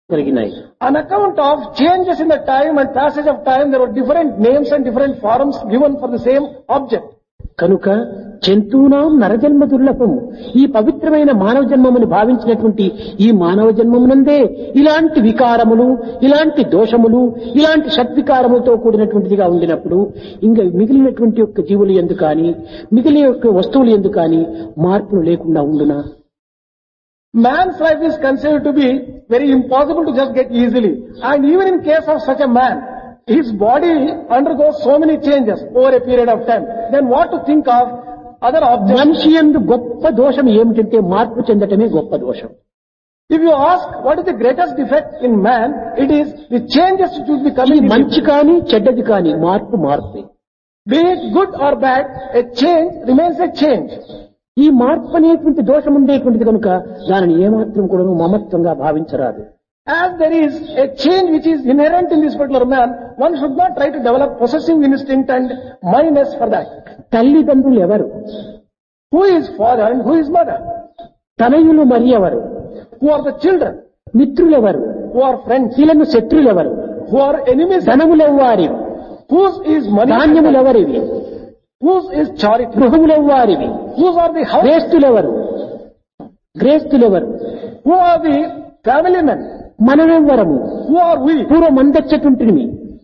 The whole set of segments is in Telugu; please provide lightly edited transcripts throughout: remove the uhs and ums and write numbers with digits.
కలిగినాయి. On account of changes in the time and passage of time, there were different names and different forms given for the same object. కనుక జంతువునాం నరజన్మ దుర్లభము. ఈ పవిత్రమైన మానవ జన్మమును భావించినటువంటి ఈ మానవ జన్మమునందే ఇలాంటి వికారములు, ఇలాంటి దోషములు, ఇలాంటి షడ్వికారములతో కూడినటువంటిదిగా ఉండినప్పుడు ఇంకా మిగిలినటువంటి యొక్క జీవులు ఎందు కానీ మిగిలిన యొక్క వస్తువులు ఎందు కానీ మార్పులు లేకుండా ఉండునా? Man's life is considered to be very impossible to just get easily. And even in case of such a man, his body undergoes so many changes over a period of time. Then what to think of other objects? మనిషి యందు గొప్ప దోషం ఏమిటంటే మార్పు చెందటమే గొప్ప దోషం. If you ask what is the greatest defect in man, it is the changes which will be coming. మంచి కానీ చెడ్డది కానీ మార్పు. Be it good or bad, a change remains a change. ఈ మార్పు అనేటువంటి దోషం ఉండేటువంటిది కనుక దానిని ఏమాత్రం కూడా మమత్వంగా భావించరాదు. As there is a change which is inherent in this particular man, one should not try to develop possessive instinct and mindness for that. తల్లిదండ్రులు ఎవరు? Who is father and who is mother? తనయులు మరి ఎవరు? Who are the children? మిత్రులెవరు? Who are friends? వీళ్ళను శత్రులెవరు? Who are enemies? ధనములెవ్వారివి? Whose is money? ధాన్యములెవరివి? Whose is charity? గృహములెవ్వారివి? Whose are the house? గ్రేస్తులెవరు? Who are the family men? మనమెవ్వరము? Who are we? పూర్వమందెచ్చటుంటిమి.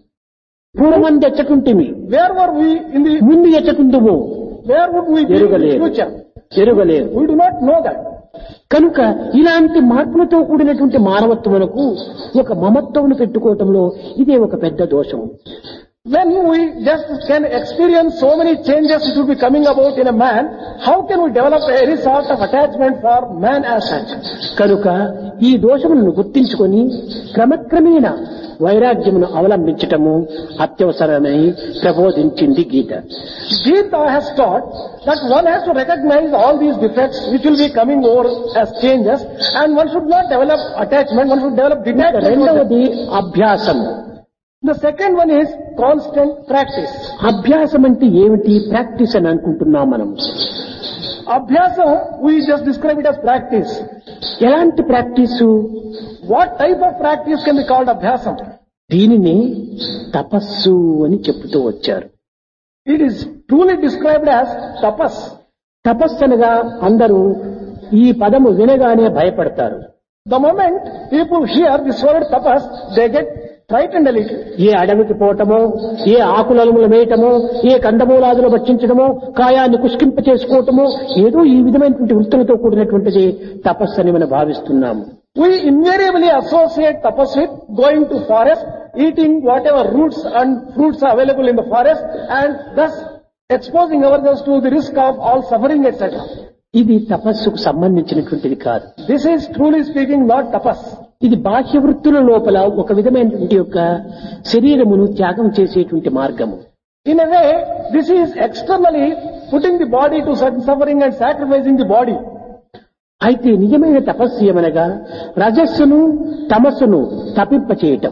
Where were we in the ముందు ఎచ్చటుందుము? where would we be in the future? ఎరుగలేదు. We do not know that. కనుక ఇలాంటి మార్పులతో కూడినటువంటి మానవత్వమునకు ఒక మమత్వమును పెట్టుకోవటంలో ఇదే ఒక పెద్ద దోషం. When we just can experience so many changes which will be coming about in a man, how can we develop any sort of attachment for man as such? కనుక ఈ దోషములను గుర్తించుకొని క్రమక్రమేణ వైరాగ్యమును అవలంబించటము అత్యవసరమని ప్రబోధించింది గీత. Gita has taught that one has to recognize all these defects which will be coming over as changes, and one should not develop attachment, one should develop detachment. రెండవది అభ్యాసం. The second one is constant practice. అభ్యాసం అంటే ఏమిటి? ప్రాక్టీస్ అని అనుకుంటున్నాం మనం. Abhyasam, we just describe it as practice. ఎలాంటి practice? What type of practice can be called abhyasam? దీనిని తపస్సు అని చెప్తూ వచ్చారు. It is truly described as tapas. తపస్సు అనగా అందరూ ఈ పదము వినగానే భయపడతారు. The moment people hear this word tapas, they get frightened a little. ఏ అడవికి పోవటమో, ఏ ఆకులములు వేయటమో, ఏ కందమూలాదులు భక్షించడమో, కాయాన్ని కుష్కింప చేసుకోవటమో, ఏదో ఈ విధమైనటువంటి వృత్తులతో కూడినటువంటిది తపస్సు అని మనం భావిస్తున్నాము. We invariably associate tapas with going to forest, eating whatever roots and fruits are available in the forest, and thus exposing ourselves to the risk of all suffering, etc. ఇది తపస్సుకు సంబంధించినటువంటిది కాదు. This is truly speaking not tapas. ఇది బాహ్య వృత్తుల లోపల ఒక విధమైనటువంటి యొక్క శరీరమును త్యాగం చేసేటువంటి మార్గము. In a way, this is externally putting the body to certain suffering and sacrificing the body. అయితే నిజమైన తపస్సు ఏమనగా రజస్సును తమస్సును తపింపచేయటం.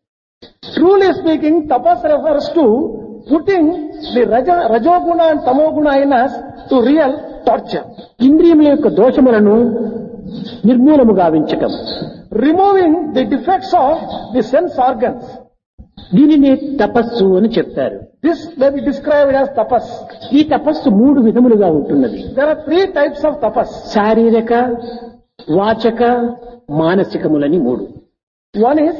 Truly speaking, tapas refers to putting the rajoguna and tamoguna in us to real torture. ఇంద్రియముల యొక్క దోషములను నిర్మూలము గావించటం. Removing the defects of the sense organs. దీనిని తపస్సు అని చెప్తారు. This may be described as tapas. ఈ తపస్సు 3 విధములుగా ఉంటున్నది. There are 3 types of tapas. శారీరక, వాచక, మానసికములని 3. One is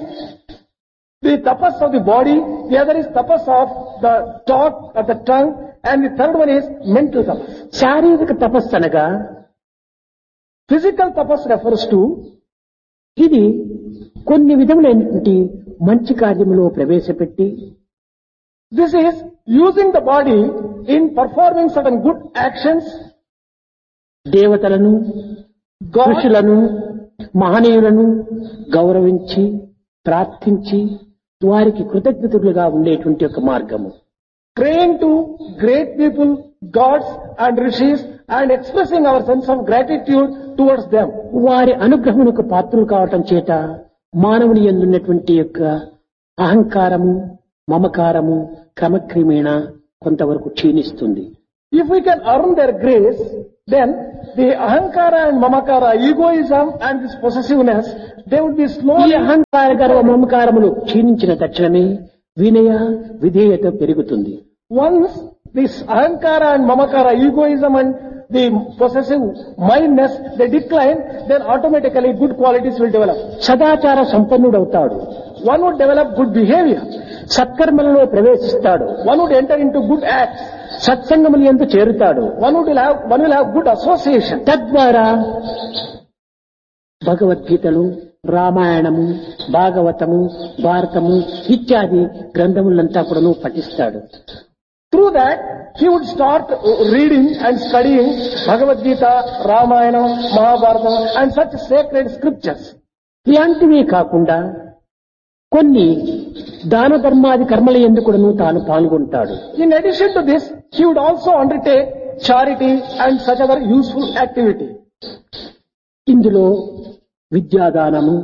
the tapas of the body, the other is tapas of the talk, of the tongue, and the third one is mental tapas. శారీరక తపస్సు అనగా Physical tapas refers to ఇది కొన్ని విధములైనటువంటి మంచి కార్యములో ప్రవేశపెట్టి this is using the body in performing certain good actions. దేవతలను, ఋషులను, మహనీయులను గౌరవించి ప్రార్థించి వారికి కృతజ్ఞతలుగా ఉండేటువంటి ఒక మార్గము. Praying to great people, gods and rishis, and expressing our sense of gratitude towards them. వారి అనుగ్రహమునకు పాత్రులు కావటం చేత మానవుని యందున్నటువంటి యొక్క అహంకారము, మమకారము క్రమక్రమేణా కొంతవరకు క్షీణిస్తుంది. If we can earn their grace, then the ahankara and mamakara, egoism and this possessiveness, they would be ఈ slowly అహంకార గర్వ మమకారములు క్షీణించిన తక్షణమే వినయ విధేయత పెరుగుతుంది. once this ahankara and mamakara, egoism and the possessive mindness, they decline, then automatically good qualities will develop. సదాచార సంపన్నుడవుతాడు. One would develop good behavior. సత్కర్మలలో ప్రవేశిస్తాడు. One would enter into good acts. సత్సంగములు యందు చేరుతాడు. One will have good association. తద్వారా భగవద్గీతలు, రామాయణము, భాగవతము, భారతము ఇత్యాది గ్రంథములంతా కూడాను పఠిస్తాడు. Through that, he would start reading and studying Bhagavad Gita, Ramayana, Mahabharata and such sacred scriptures. ఇలాంటివే కాకుండా కొన్ని దాన ధర్మాది కర్మల యందు కూడాను తాను పాల్గొంటాడు. In addition to this, he would also undertake charity and such other useful activity. ఇందులో విద్యాదానము,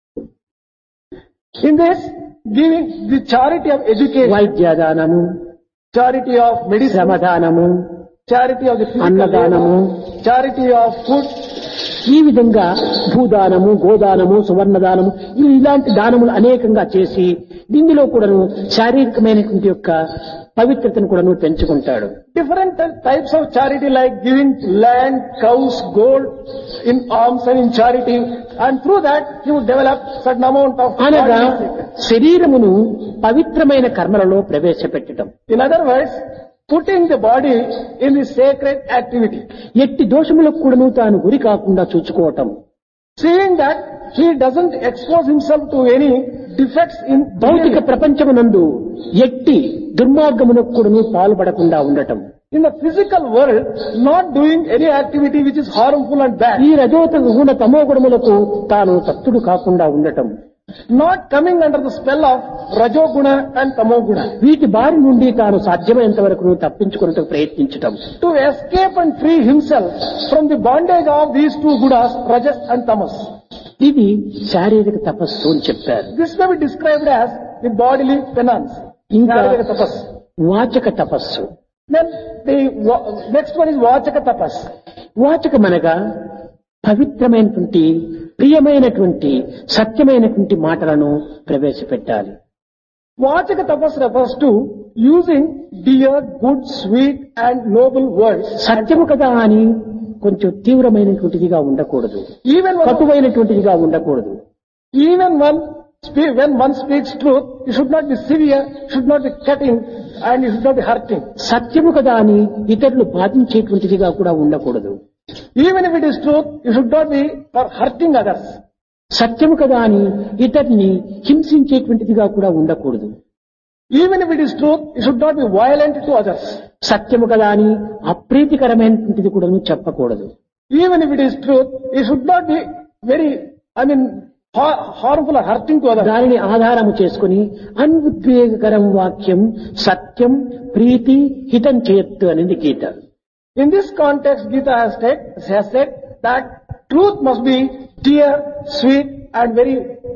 In this, giving the charity of education, వైద్యదానము, charity of medicine, శ్రమదానము, charity of the physical అన్నదానము, labor, charity of food, ఈ విధంగా భూదానము, గోదానము, సువర్ణదానము ఇలాంటి దానములు అనేకంగా చేసి దీనిలో కూడాను శారీరకమైనటువంటి యొక్క పవిత్రతను కూడాను పెంచుకుంటాడు. different types of charity like giving land, cows, gold in alms and in charity, and through that he would develop certain amount of అనగా charity. శరీరమును పవిత్రమైన కర్మలలో ప్రవేశపెట్టడం, In other words, putting the body in the sacred activity, ఎట్టి దోషములకు కూడాను తాను గురి కాకుండా చూసుకోవటం, seeing that he doesn't expose himself to any defects in భౌతిక behavior. ప్రపంచమునందు ఎట్టి దుర్మార్గమునకు కూడాను పాల్పడకుండా ఉండటం, In the physical world, not doing any activity which is harmful and bad, ఈ రజోత గుణ తమో గుణములకు తాను తత్తుడు కాకుండా ఉండటం, not coming under the spell of rajoguna and tamoguna, వీటి బారి నుండి తాను సాధ్యమైనంత వరకు తప్పించుకున్నట్టు ప్రయత్నించటం, to escape and free himself from the bondage of these two gunas, rajas and tamas. ఇది శారీరక తపస్సు అని చెప్పారు. This may be described as the bodily penance. ఇంకా Sharika tapas. వాచక తపస్సు. Then the next one is vachaka tapas. వాచకమనగా పవిత్రమైనటువంటి ప్రియమైనటువంటి సత్యమైనటువంటి మాటలను ప్రవేశపెట్టాలి. Vachaka tapas refers to using dear, good, sweet and noble words. సత్యము కదా అని కొంచెం తీవ్రమైనటువంటిదిగా ఉండకూడదు, Even కటువైనటువంటిదిగా ఉండకూడదు. when one speaks truth, you should not be severe, should not be cutting and you should not be hurting. సత్యము కదా అని ఇతరులు బాధించేటువంటిదిగా కూడా ఉండకూడదు. Even if it is truth, you should not be for hurting others. సత్యము కదా అని ఇతరుని హింసించేటువంటిదిగా కూడా ఉండకూడదు. Even if it is truth, you should not be violent to others. సత్యము కదా అని అప్రీతికరమైనటువంటిది కూడా చెప్పకూడదు. Even if it is truth, you should not be very, harmful or hurting to others. దానిని ఆధారము చేసుకుని అన్ఉద్వేగకరం వాక్యం సత్యం ప్రీతి హితం చేయత్తు అనేది గీత. In this context, Gita has said that truth must be dear, sweet and very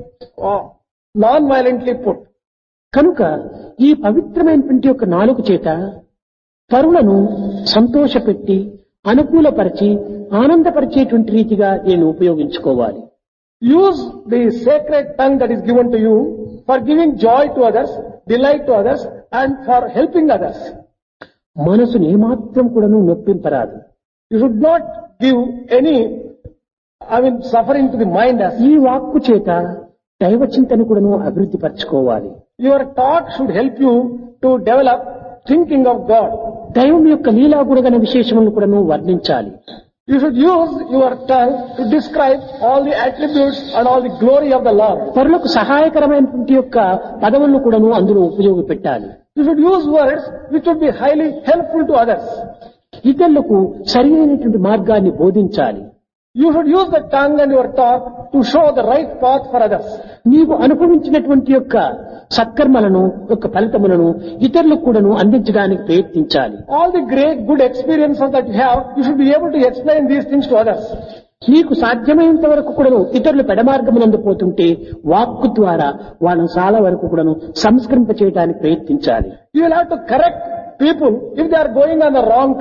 non-violently put. కనుక ఈ పవిత్రమైనటువంటి యొక్క నాలుక చేత పరులను సంతోషపెట్టి అనుకూలపరిచి ఆనందపరిచేటువంటి రీతిగా నేను ఉపయోగించుకోవాలి. Use the sacred tongue that is given to you for giving joy to others, delight to others and for helping others. మనసుని ఏమాత్రం కూడాను నొప్పింపరాదు. You should not give any, suffering to the mind as ఈ వాక్కు చేత దైవ చింతన కూడాను అభివృద్ధి పరచుకోవాలి. your talk should help you to develop thinking of God. దైవం యొక్క లీలా గుణగణ విశేషములను కూడాను వర్ణించాలి. You should use your tongue to describe all the attributes and all the glory of the Lord. పరులకు సహాయకరమైనటువంటి యొక్క పదవులను కూడాను అందులో ఉపయోగపెట్టాలి. You should use words which would be highly helpful to others. ఇతరులకు సరైనటువంటి మార్గాన్ని బోధించాలి. You should use the tongue and your talk to show the right path for others. నీవు అనుభవించినటువంటి యొక్క సత్కర్మలను యొక్క ఫలితములను ఇతరులకు కూడాను అందించడానికి ప్రయత్నించాలి. All the great good experiences that you have, you should be able to explain these things to others. నీకు సాధ్యమైనంత వరకు కూడాను ఇతరులు పెడమార్గమునందు పోతుంటే వాక్కు ద్వారా వాళ్ళను చాలా వరకు కూడాను సంస్కరింప చేయడానికి ప్రయత్నించాలి. You will have to correct people if they are going on the wrong path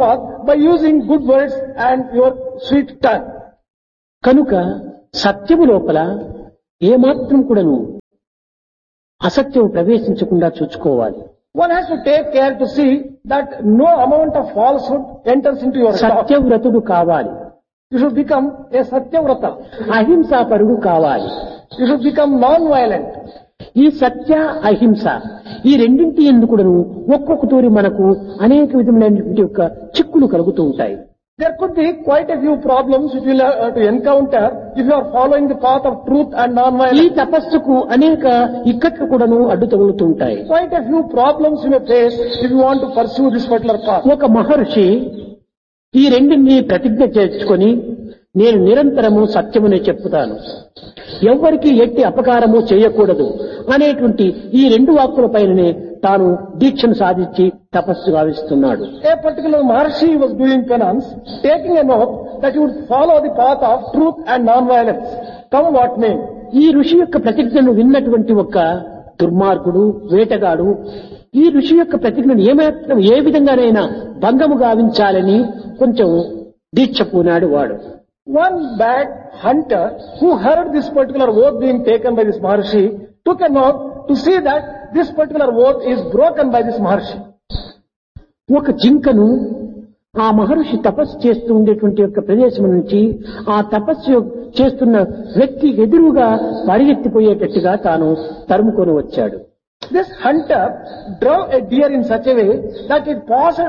by using good words and your sweet tongue. కనుక సత్యము లోపల ఏమాత్రం కూడాను అసత్యం ప్రవేశించకుండా చూసుకోవాలి. One has to take care to see that no amount of falsehood enters into your thought. సత్యవ్రతుడు కావాలి. You should become a Satyavrata. అహింసాపరుడు కావాలి. You should become non-violent. ఈ సత్య అహింస ఈ రెండింటి ఎందుకును ఒక్కొక్క తూరి మనకు అనేక విధములైనటువంటి యొక్క చిక్కులు కలుగుతూ ఉంటాయి. There could be quite a few problems which you will have to encounter if you are following the path of truth and ఈ non-violence. తపస్సుకు అనేక ఇక్కట్లు కూడాను అడ్డు తగులుతూ ఉంటాయి. Quite a few problems you may face if you want to pursue this particular path. ఒక మహర్షి ఈ రెండింటిని ప్రతిజ్ఞ చేసుకొని నేను నిరంతరము సత్యమునే చెప్పుతాను, ఎవ్వరికి ఎట్టి అపకారము చేయకూడదు అనేటువంటి ఈ రెండు వాక్కుల పైననే తాను దీక్షను సాధించి తపస్సు గావిస్తున్నాడు. A particular Maharshi was doing penance, taking an oath that he would follow the path of truth and non-violence, come what may. ఈ ఋషి యొక్క ప్రతిజ్ఞను విన్నటువంటి ఒక దుర్మార్గుడు వేటగాడు ఈ ఋషి యొక్క ప్రతిజ్ఞను ఏమాత్రం ఏ విధంగానైనా భంగము గావించాలని కొంచెం దీక్ష పూనాడు వాడు. One bad hunter who heard this particular oath being taken by this Maharshi took an oath to see that this particular oath is broken by this Maharshi. ఒక జింకను ఆ మహర్షి తపస్సు చేస్తూ ఉండేటువంటి యొక్క ప్రదేశం నుంచి ఆ తపస్సు చేస్తున్న వ్యక్తి ఎదురుగా పరిగెత్తిపోయేటట్టుగా తాను తరుముకొని వచ్చాడు. This hunter drove a deer in such a way that it passed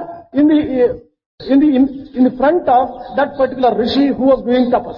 in the front of that particular rishi who was doing tapas.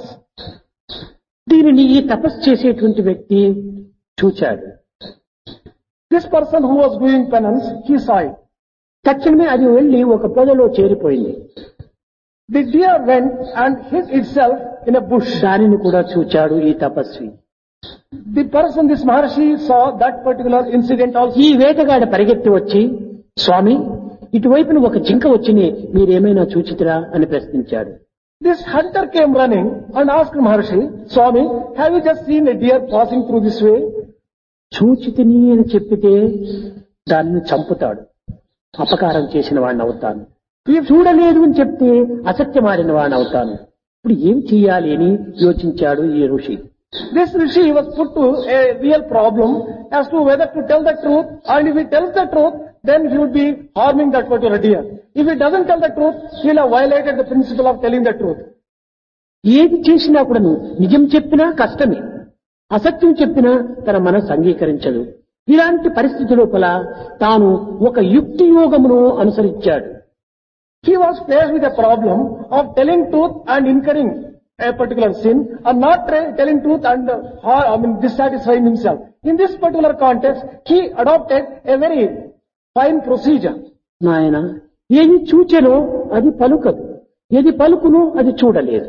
దీనిని ఈ తపస్సు చేసేటువంటి వ్యక్తి చూచాడు. This person who was doing penance, he saw it. తక్షణమే అది వెళ్లి ఒక పొదలో చేరిపోయింది. The deer went and hid itself in a bush. దానిని కూడా చూచాడు ఈ తపస్వి. The person, this Maharshi, saw that particular incident also. ఈ వేటగాడ పరిగెత్తి వచ్చి, స్వామి ఇటువైపున ఒక జింక వచ్చిని మీరేమైనా చూచితిరా అని ప్రశ్నించాడు. This hunter came running and asked Maharshi, Swami, have you just seen a deer passing through this way? చూచితిని అని చెప్పితే దానిని చంపుతాడు, అపకారం చేసిన వాడిని అవుతాను. చూడలేదు అని చెప్తే అసత్యమాడిన వాడిని అవుతాను. ఇప్పుడు ఏం చెయ్యాలి అని యోచించాడు ఈ ఋషి. This rishi was put to a real problem as to whether to tell the truth, and if he tells the truth, then he would be harming that particular deer. If he doesn't tell the truth, he will have violated the principle of telling the truth. ఏది చేసినా కూడా నిజం చెప్పినా కష్టమే, అసత్యం చెప్పినా తన మనసు అంగీకరించదు. ఇలాంటి పరిస్థితి లోపల తాను ఒక యుక్తి యోగమును అనుసరించాడు. He was faced with a problem of telling truth and incurring a particular sin, or not telling truth and dissatisfying himself. In this particular context, he adopted a very fine procedure. నాయన ఏది చూచెనో అది పలుకదు, ఏది పలుకునో అది చూడలేదు.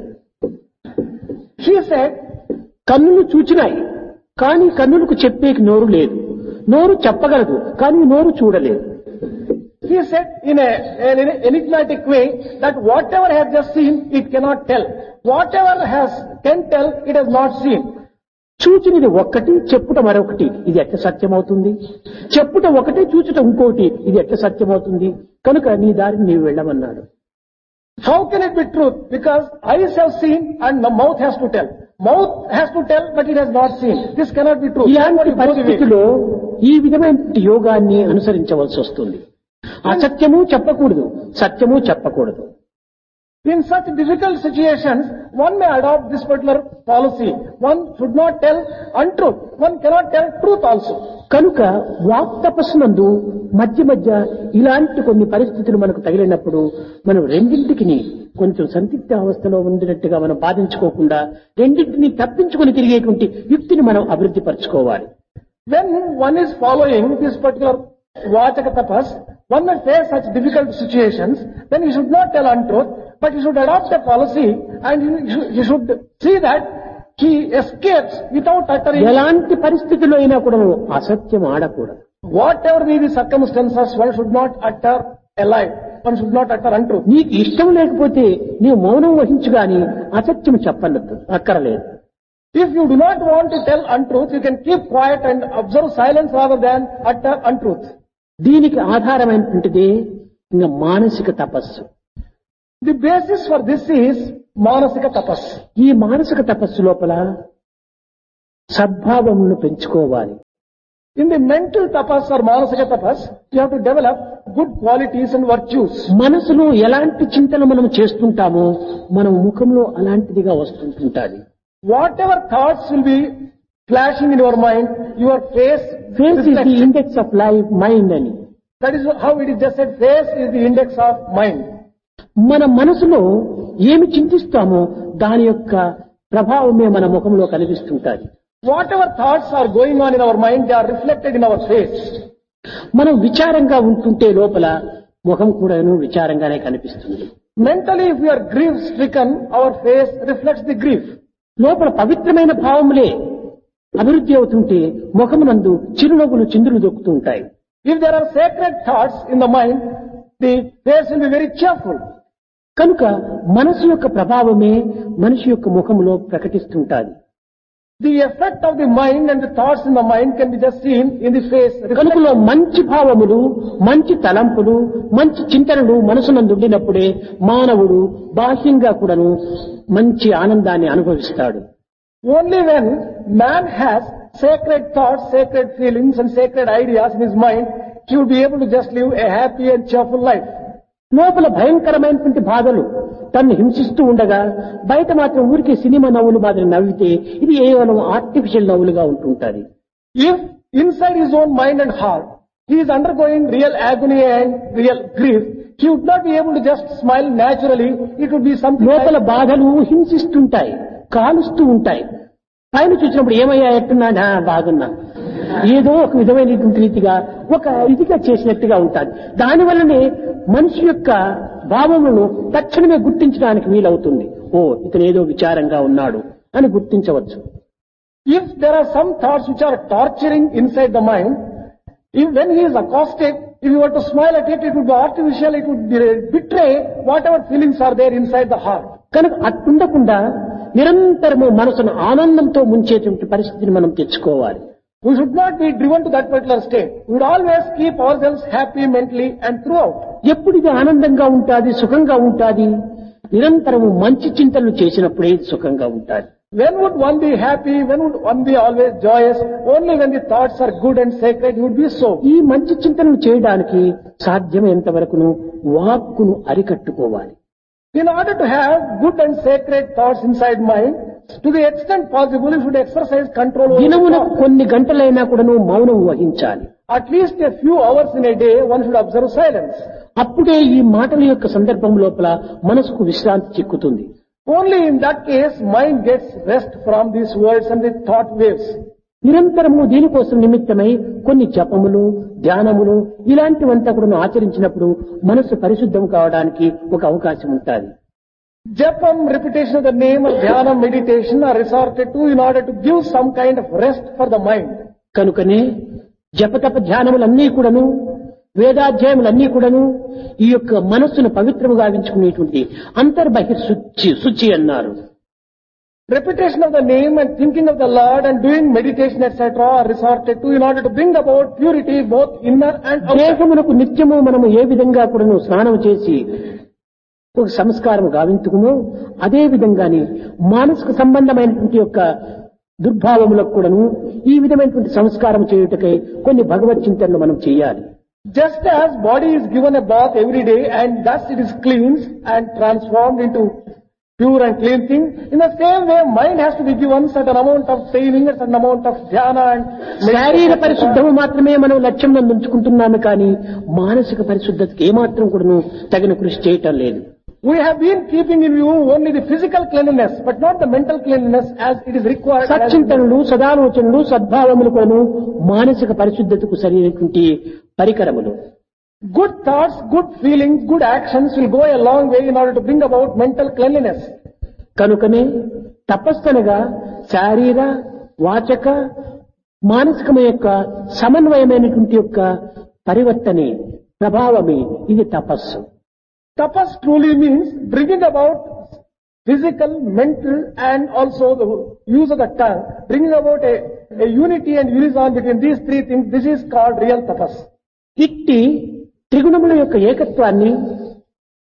He said, కన్నులు చూచినాయి కానీ కన్నులకు చెప్పేకి నోరు లేదు, నోరు చెప్పగలదు కానీ నోరు చూడలేదు. He said in an enigmatic way that whatever has just seen, it cannot tell. Whatever can tell, it has not seen. చూచినది ఒక్కటి, చెప్పుట మరొకటి, ఇది ఎట్లా సత్యమవుతుంది? చెప్పుట ఒకటి, చూచుట ఇంకోటి, ఇది ఎట్లా సత్యమవుతుంది? కనుక నీ దారిని నీవు వెళ్ళమన్నాడు. How can it be truth? Because eyes have seen and the mouth has to tell. Mouth has to tell, but it has not seen. This cannot be true. ఇలాంటి పరిస్థితిలో ఈ విధమైన యోగాన్ని అనుసరించవలసి వస్తుంది. అసత్యము చెప్పకూడదు, సత్యము చెప్పకూడదు. In such difficult situations, one may adopt this particular policy. One should not tell untruth. One cannot tell truth also. కనుక వాక్ తపస్సునందు మధ్య మధ్య ఇలాంటి కొన్ని పరిస్థితులు మనకు తగిలినప్పుడు మనం రెండింటికి కొంచెం సందిగ్ధ అవస్థలో ఉండినట్టుగా మనం బాధించుకోకుండా రెండింటిని తప్పించుకొని తిరిగేటువంటి యుక్తిని మనం అభివృద్ధి పరచుకోవాలి. When one is following this particular Vachaka tapas, one may face such difficult situations, then he should not tell untruth, but he should adopt a policy and he should see that he escapes without uttering. ఎలాంటి పరిస్థితుల్లో అయినా కూడా అసత్యం ఆడకూడదు. Whatever be the circumstances, one should not utter a lie. One should not utter untruth. నీకు ఇష్టం లేకపోతే నీవు మౌనం వహించు గాని అసత్యం చెప్పనద్దు, అక్కరలేదు. If you do not want to tell untruth, you can keep quiet and observe silence rather than utter untruth. దీనికి ఆధారమైనటువంటిదే ఇంకా మానసిక తపస్సు. The basis for this is Manasika Tapas. ఈ మానసిక తపస్సు లోపల సద్భావమును పెంచుకోవాలి. In the mental tapas or Manasika Tapas, you have to develop good qualities and virtues. మనసులో ఎలాంటి చింతన మనం చేస్తుంటామో మన ముఖంలో అలాంటిదిగా వస్తుంటుంటాది. Whatever thoughts will be flashing in your mind, your face face is the reflects. Index of life mind అని. That is how it is just said, face is the index of mind. మన మనసులో ఏమి చింతిస్తామో దాని యొక్క ప్రభావమే మన ముఖంలో కనిపిస్తుంటాది. Whatever thoughts are going on in our mind, they are reflected in our face. మనం విచారంగా ఉంటుంటే లోపల ముఖం కూడాను విచారంగానే కనిపిస్తుంది. Mentally, if we are grief stricken, our face reflects the grief. లోపల పవిత్రమైన భావములే అభివృద్ధి అవుతుంటే ముఖమునందు చిరునవ్వులు చిందులు దొక్కుతూ ఉంటాయి. If there are sacred thoughts in the mind, the face will be very cheerful. కనుక మనసు యొక్క ప్రభావమే మనిషి యొక్క ముఖములో ప్రకటిస్తుంటాది. The effect of the mind and the thoughts in the mind can be just seen in the face. కనుకలో మంచి భావములు, మంచి తలంపులు, మంచి చింతనలు మనసునందు ఉండినప్పుడే మానవుడు బాహ్యంగా కూడాను మంచి ఆనందాన్ని అనుభవిస్తాడు. Only when man has sacred thoughts, sacred feelings and sacred ideas in his mind, he will be able to just live a happy and cheerful life. లోపల భయంకరమైనటువంటి బాధలు తన్ను హింసిస్తూ ఉండగా బయట మాత్రం ఊరికే సినిమా నవ్వులు మాదిరి నవ్వితే ఇది కేవలం ఆర్టిఫిషియల్ నవ్వులుగా ఉంటుంటారు. If inside his own mind and heart, he is undergoing real agony and real grief, he would not be able to just smile naturally. It would be something లోపల like, బాధలు హింసిస్తుంటాయి, కాలుస్తూ ఉంటాయి. పైన చూసినప్పుడు ఏమయ్యా ఎట్టున్నా బాగున్నా ఏదో ఒక విధమైనటువంటి రీతిగా ఒక ఇదిగా చేసినట్టుగా ఉంటాది. దానివల్లనే మనిషి యొక్క భావములను తక్షణమే గుర్తించడానికి వీలవుతుంది. ఓ ఇతను ఏదో విచారంగా ఉన్నాడు అని గుర్తించవచ్చు. if there are some thoughts which are torturing inside the mind, when he is accosted, if you were to smile at it, it would be artificial, it would betray whatever feelings are there inside the heart. కనుక అట్టుండకుండా నిరంతరము మనసును ఆనందంతో ముంచేటువంటి పరిస్థితిని మనం తెచ్చుకోవాలి. We should not be driven to that particular state. We would always keep ourselves happy mentally and throughout. ఎప్పుడు ఇది ఆనందంగా ఉంటాది, సుఖంగా ఉంటాది, నిరంతరము మంచి చింతనలు చేసినప్పుడే ఇది సుఖంగా ఉంటాది. When would one be happy? When would one be always joyous? Only when the thoughts are good and sacred, you would be so. ఈ మంచి చింతనలు చేయడానికి సాధ్యమైనంత వరకును వాక్కును అరికట్టుకోవాలి. In order to have good and sacred thoughts inside mind, to the extent possible, you should exercise control over the దినమున thoughts. కొన్ని గంటలైనా కూడాను మౌనం వహించాలి. At least a few hours in a day, one should observe silence. అప్పుడే ఈ మాటల యొక్క సందర్భం లోపల మనసుకు విశ్రాంతి చిక్కుతుంది. Only in that case, mind gets rest from these words and the thought waves. నిరంతరము దీనికోసం నిమిత్తమై కొన్ని జపములు, ధ్యానములు ఇలాంటివంతా కూడా ఆచరించినప్పుడు మనసు పరిశుద్ధం కావడానికి ఒక అవకాశం ఉంటుంది. Japam, repetition of the name, or dhyana, meditation are resorted to in order to give some kind of rest for the mind. కనుకనే జపతప ధ్యానములన్నీ కూడాను, వేదాధ్యాయములన్నీ కూడాను ఈ యొక్క మనస్సును పవిత్రముగా గావించుకునేటువంటి శుచి అన్నారు. Repetition of the name and thinking of the Lord and doing meditation etc. are resorted to in order to bring about purity both inner and outer. దేహమునకు నిత్యము మనము ఏ విధంగా కూడాను స్నానం చేసి ఒక సంస్కారం గావించుకుమో అదే విధంగానే మానసిక సంబంధమైనటువంటి యొక్క దుర్భావములకు కూడాను ఈ విధమైనటువంటి సంస్కారం చేయుటకై కొన్ని భగవత్ చింతనలు మనం చేయాలి. Just as body is given a bath every day and thus it is cleansed and transformed into pure and clean thing, in the same way mind has to be given certain amount of training, a certain amount of dhyana and శారీర పరిశుద్ధము మాత్రమే మనం లక్ష్యం ఉంచుకుంటున్నాము కానీ మానసిక పరిశుద్ధతకి ఏమాత్రం కూడాను తగిన కృషి చేయటం లేదు. We have been keeping in view only the physical cleanliness, but not the mental cleanliness as it is required. సచ్చింతనలు, సదాలోచనలు, సద్భావములు కూడాను మానసిక పరిశుద్ధతకు సరైనటువంటి పరికరములు. Good thoughts, good feelings, good actions will go a long way in order to bring about mental cleanliness. కనుకనే తపస్సనగా శారీర, వాచక, మానసికమ యొక్క సమన్వయమైనటువంటి యొక్క పరివర్తనే ప్రభావమే ఇది తపస్సు. Tapas truly means bringing about physical, mental and also the use of the tongue, bringing about a unity and unison between these three things. This is called real tapas. ఇట్టి త్రిగుణముల యొక్క ఏకత్వాన్ని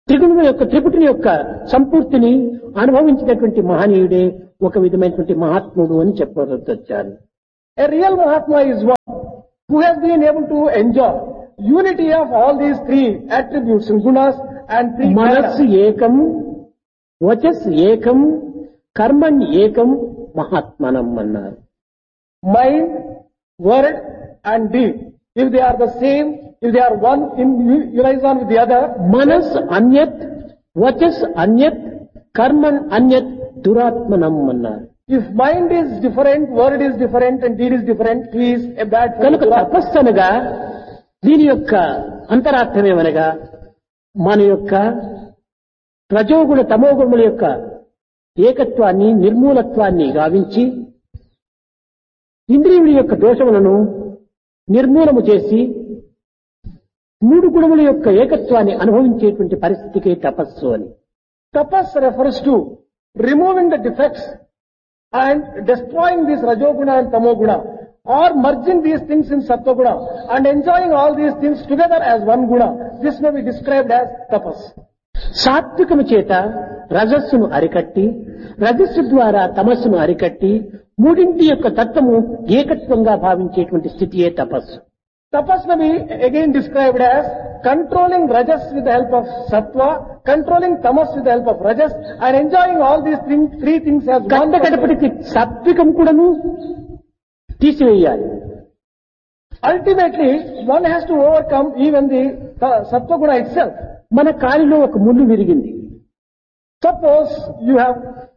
త్రిగుణముల యొక్క త్రిపుటిని యొక్క సంపూర్తిని అనుభవించినటువంటి మహనీయుడే ఒక విధమైనటువంటి మహాత్ముడు అని చెప్పవచ్చారు. A real Mahatma is one who has been able to enjoy unity of all these three attributes and gunas and three మనస్సు ఏకం, వచస్ ఏకం, కర్మణ్ ఏకం, మహాత్మనం అన్నారు. mind, word and deed. If they are the same, if they are one in unison with the other, మనస్ అన్యత్, వచస్ అన్యత్, కర్మణ్ అన్యత్, దురాత్మనం అన్నారు. if mind is different, word is different and deed is different, he is a bad కనుక fellow. తపస్సు అనగా దీని యొక్క అంతరార్థమేమనగా మన యొక్క రజోగుణ తమోగుణముల యొక్క ఏకత్వాన్ని నిర్మూలత్వాన్ని గావించి ఇంద్రియుల యొక్క దోషములను నిర్మూలము చేసి మూడు గుణముల యొక్క ఏకత్వాన్ని అనుభవించేటువంటి పరిస్థితికే తపస్సు అని. Tapas refers to removing the defects and destroying this rajoguna and tamoguna, or merging these things in sattva-guna and enjoying all these things together as one guna. This may be described as tapas. సాత్వికము చేత రజస్సును అరికట్టి, రజస్సు ద్వారా తమస్సును అరికట్టి మూడింటి యొక్క తత్వము ఏకత్వంగా భావించేటువంటి స్థితియే తపస్సు. Tapas may be again described as controlling rajas with the help of sattva, controlling tamas with the help of rajas, and enjoying all these things, three things as one. గడపటికి సాత్వికం కూడాను తీసివేయాలి. Ultimately, one has to overcome even the sattva-guna itself. మన కాలిలో ఒక ముళ్ళు విరిగింది. Suppose you have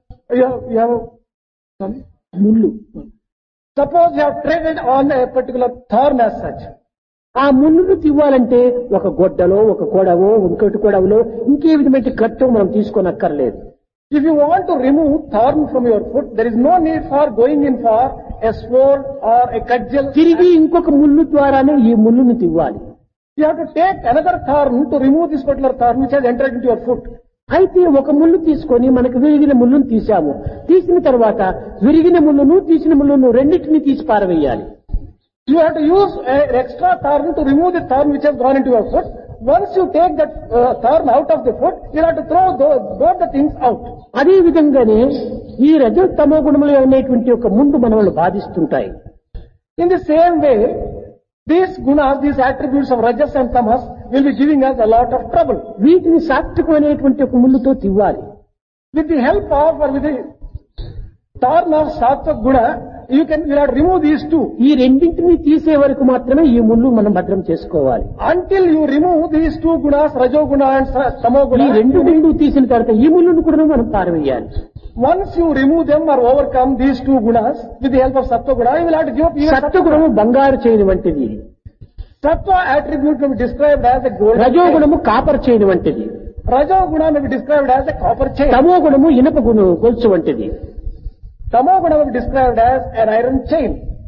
ముళ్ళు suppose you have treaded on a particular thorn as such. ఆ ముళ్ళును తివ్వాలంటే ఒక గొడ్డలో, ఒక కొడవో, ఇంకోటి కొడవలో ఇంకే విధమైన ఖర్చు మనం తీసుకోనక్కర్లేదు. If you want to remove thorn from your foot, there is no need for going in for a sword or a cudgel. తిరిగి ఇంకొక ముళ్ళు ద్వారానే ఈ ముళ్ళును తివ్వాలి. You have to take another thorn to remove this particular thorn which has entered into your foot. అయితే ఒక ముళ్ళు తీసుకొని మనకు విరిగిన ముళ్ళును తీశాము. తీసిన తర్వాత విరిగిన ముళ్ళును తీసిన ముళ్ళును రెండింటిని తీసి పారవేయాలి. You have to use an extra thorn to remove the thorn which has gone into your foot. Once you take that thorn out of the foot, you have to throw both the things out. అదే విధంగానే ఈ రజో తమో గుణములు అనేటువంటి ఒక ముందు మనల్ని బాధిస్తుంటాయి. In the same way, these gunas, these attributes of rajas and tamas will be giving us a lot of trouble. వీటిని సాత్వికం అనేటువంటి ఒక ముళ్ళుతో తివ్వాలి. With the help of or with the thorn of sattva guna, you have to remove these two. ఈ రెండింటిని తీసే వరకు మాత్రమే ఈ ముళ్ళు మనం భద్రం చేసుకోవాలి. Until you remove these two gunas, rajoguna and ఈ tamoguna, రెండు ముళ్ళు తీసిన తర్వాత ఈ ముళ్ళును కూడా మనం పారవేయాలి. once you remove them or overcome these two gunas with the help of sattva guna, you will have to give up even సత్వగుణము బంగారు చేయని వంటిది, sattva attribute may be described as a gold. రజోగుణము కాపర్ చేయని వంటిది, Rajoguna may be described as a copper chain. తమో గుణము ఇనుప గొలుసు వంటిది. Tamoguna may be described as an iron chain.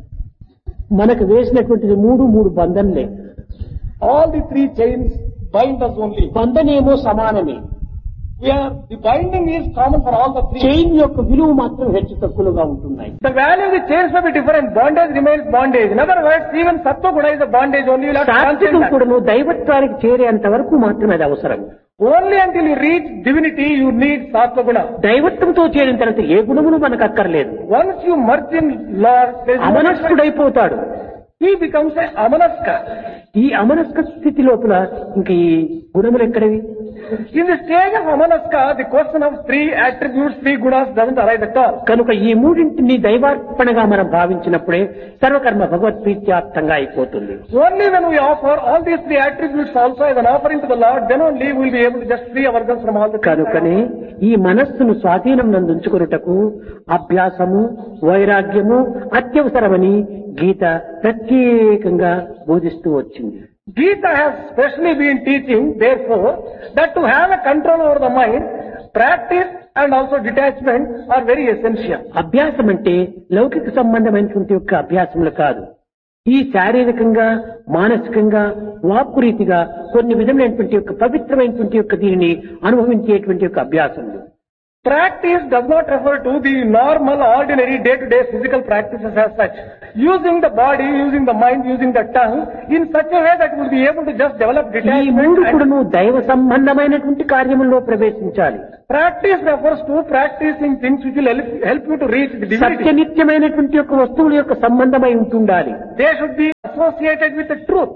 మనకు వేసినటువంటిది మూడు బంధనలే. All the three chains bind us only. బంధనేమో సమానమే. The binding is common for all the three. Chain యొక్క విలువ మాత్రం హెచ్చు తక్కువగా ఉంటున్నాయి. The value of the chains may be different. Bondage remains bondage. In other words, even sattva guna is a bondage only. You will have to సాత్వికం understand that. కూడాను దైవత్వానికి చేరేంత వరకు మాత్రమే అది అవసరం. Only until you reach divinity, you need sattva guna. దైవత్వంతో చేరిన తర్వాత ఏ గుణమును మనకు అక్కర్లేదు. Once you merge in Lord, there is no అమనస్కుడైపోతాడు. he becomes a amanaska. ఈ అమనస్క స్థితి లోపల ఇంక ఈ గుణములు ఎక్కడవి? In the stage of amanaska, the question of three attributes, three gunas doesn't arise at all. కనుక ఈ మూడింటిని దైవార్పణగా మనం భావించినప్పుడే సర్వకర్మ భగవత్ప్రీత్యార్థంగా అయిపోతుంది. Only when we offer all these three attributes also as an offering to the Lord, then only we will be able to just free ourselves from all the things. కనుకనే ఈ మనస్సును స్వాధీనం నందుంచుకొనుటకు అభ్యాసము, వైరాగ్యము అత్యవసరమని గీత ప్రత్యేకంగా బోధిస్తూ వచ్చింది. Gita has specially been teaching, therefore, that to have a control over the mind, practice and also detachment are very essential. అభ్యాసం అంటే లౌకిక సంబంధమైనటువంటి యొక్క అభ్యాసములు కాదు. ఈ శారీరకంగా, మానసికంగా, వాక్కురీతిగా కొన్ని విధమైనటువంటి యొక్క పవిత్రమైనటువంటి యొక్క దీనిని అనుభవించేటువంటి యొక్క అభ్యాసములు. Practice does not refer to the normal, ordinary, day-to-day physical practices as such. using the body, using the mind, using the tongue in such a way that we'll be able to just develop ఈ detachment. మూడు And కూడాను దైవ సంబంధమైనటువంటి కార్యముల్లో ప్రవేశించాలి. practice refers to practicing things which will help you to reach the divinity. సత్యనిత్యమైనటువంటి యొక్క వస్తువుల యొక్క సంబంధమై ఉంటుండాలి. They should be associated with the truth.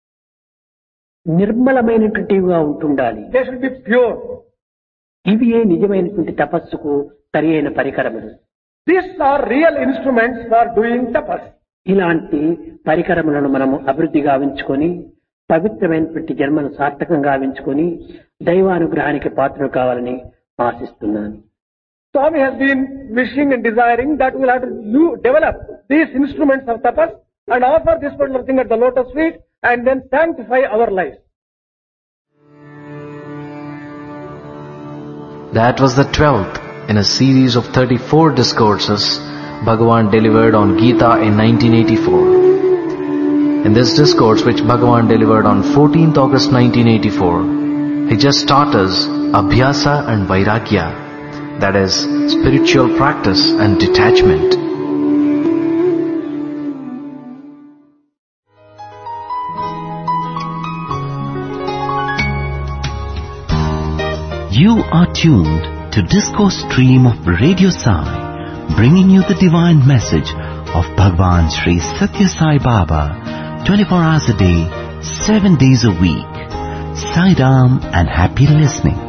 నిర్మలమైనటువంటివిగా ఉంటుండాలి. They should be pure. ఇవి నిజమైనటువంటి తపస్సుకు సరి అయిన పరికరములు. These are real instruments for doing tapas. ఇలాంటి పరికరములను మనము అభివృద్ధి గావించుకొని పవిత్రమైనటువంటి జన్మను సార్థకంగా గావించుకొని దైవానుగ్రహానికి పాత్రలు కావాలని ఆశిస్తున్నాను. Swami has been wishing and desiring that we'll have to develop these instruments of tapas and offer this particular thing at the lotus feet and then sanctify our lives. That was the 12th in a series of 34 discourses Bhagavan delivered on Gita in 1984. In this discourse, which Bhagavan delivered on 14th August 1984, he just taught us Abhyasa and Vairagya, that is, spiritual practice and detachment. You are tuned to Discourse Stream of Radio Sai, bringing you the divine message of Bhagwan Sri Satya Sai Baba, 24 hours a day, 7 days a week. Sai Ram and happy listening.